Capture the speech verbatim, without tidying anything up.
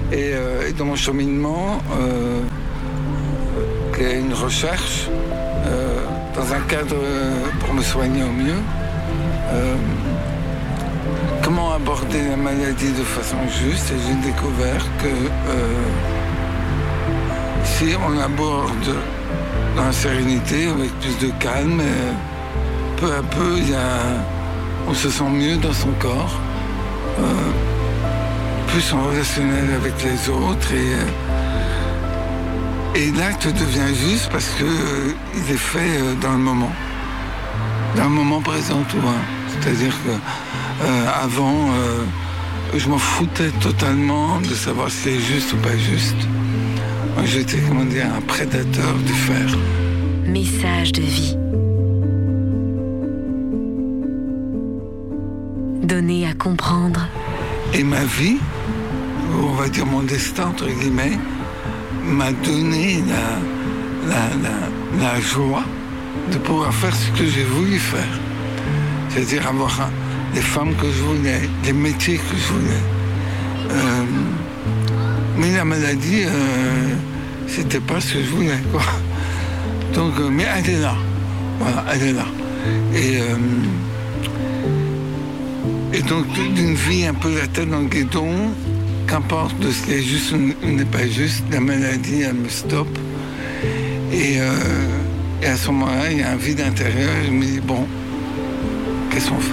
Et, euh, et dans mon cheminement, euh, qui est une recherche, euh, dans un cadre pour me soigner au mieux, euh, comment aborder la maladie de façon juste. Et j'ai découvert que euh, si on l'aborde dans la sérénité, avec plus de calme, et peu à peu, il y a, on se sent mieux dans son corps, euh, plus en relationnel avec les autres. Et, et l'acte devient juste parce qu'il euh, est fait euh, dans le moment, dans le moment présent, tout va. C'est-à-dire que euh, avant, euh, je m'en foutais totalement de savoir si c'est juste ou pas juste. Moi, j'étais, comment dire, un prédateur du faire. Message de vie. Donner à comprendre. Et ma vie, on va dire mon destin, entre guillemets, m'a donné la, la, la, la joie de pouvoir faire ce que j'ai voulu faire. C'est-à-dire avoir un, les femmes que je voulais, les métiers que je voulais. Euh, mais la maladie, euh, c'était pas ce que je voulais, quoi. Donc, euh, mais elle est là. Voilà, elle est là. Et, euh, et donc, d'une vie un peu la tête dans le guidon, qu'importe de ce qui est juste ou n'est pas juste, la maladie, elle me stoppe. Et, euh, et à ce moment-là, il y a un vide intérieur, et je me dis, bon, qu'est-ce qu'on fait ?